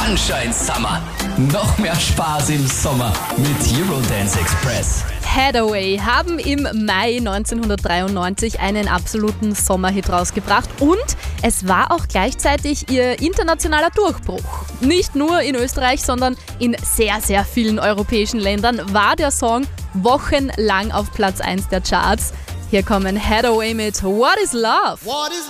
Sunshine Summer. Noch mehr Spaß im Sommer mit Eurodance Express. Hathaway haben im Mai 1993 einen absoluten Sommerhit rausgebracht und es war auch gleichzeitig ihr internationaler Durchbruch. Nicht nur in Österreich, sondern in sehr, sehr vielen europäischen Ländern war der Song wochenlang auf Platz 1 der Charts. Hier kommen Hathaway mit What is Love? What is